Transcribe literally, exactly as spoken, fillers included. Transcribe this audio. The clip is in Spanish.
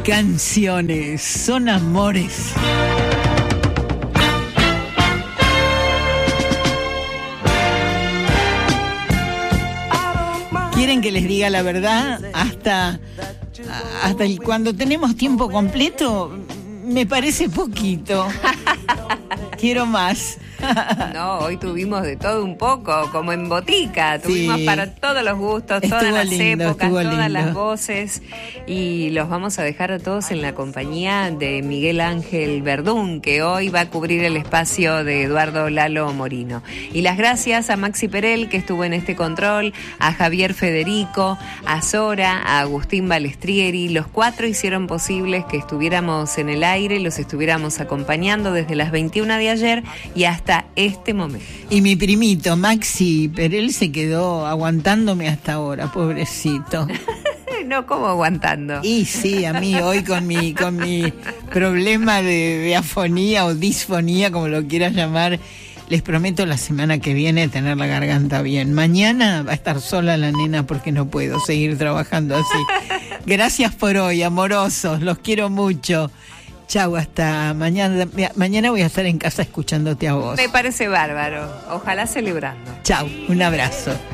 canciones, son amores. ¿Quieren que les diga la verdad? Hasta, hasta el, cuando tenemos tiempo completo, me parece poquito. Quiero más. No, hoy tuvimos de todo un poco, como en botica, tuvimos sí. para todos los gustos, estuvo todas las lindo, épocas, todas lindo. las voces, y los vamos a dejar a todos en la compañía de Miguel Ángel Verdún, que hoy va a cubrir el espacio de Eduardo Lalo Morino. Y las gracias a Maxi Perel, que estuvo en este control, a Javier Federico, a Sora, a Agustín Balestrieri. Los cuatro hicieron posible que estuviéramos en el aire, los estuviéramos acompañando desde las veintiuna de ayer y hasta este momento. Y mi primito Maxi Perel se quedó aguantándome hasta ahora, pobrecito. No, ¿cómo aguantando? Y sí, a mí hoy con mi con mi problema de, de afonía o disfonía, como lo quieras llamar, les prometo la semana que viene tener la garganta bien. Mañana va a estar sola la nena porque no puedo seguir trabajando así. Gracias por hoy, amorosos, los quiero mucho. Chau, hasta mañana. Mañana voy a estar en casa escuchándote a vos. Me parece bárbaro. Ojalá celebrando. Chau, un abrazo.